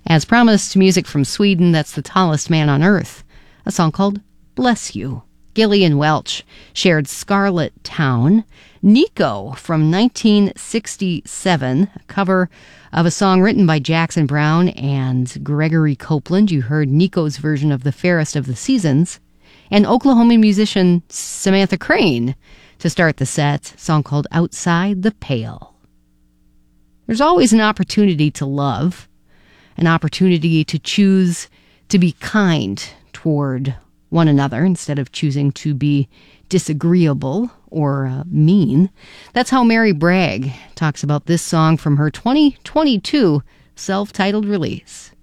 As promised, music from Sweden, that's The Tallest Man on Earth, a song called Bless You. Gillian Welch shared Scarlet Town. Nico from 1967, a cover of a song written by Jackson Browne and Gregory Copeland. You heard Nico's version of The Fairest of the Seasons. And Oklahoma musician Samantha Crane to start the set, a song called Outside the Pale. There's always an opportunity to love, an opportunity to choose to be kind toward one another instead of choosing to be disagreeable or mean. That's how Mary Bragg talks about this song from her 2022 self-titled release.